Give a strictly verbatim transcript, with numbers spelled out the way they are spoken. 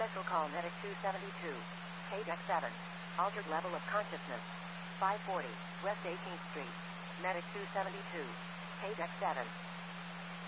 Special call Medic two seventy-two. K D E C seven. Altered level of consciousness. five forty, West eighteenth Street. Medic two seventy-two. K D E C seven.